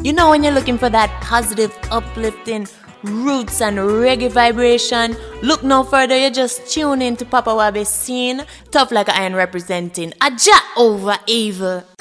You know, when you're looking for that positive, uplifting roots and reggae vibration, look no further, you just tune in to Papa Wabe Scene, Tough Like Iron representing Aja over evil.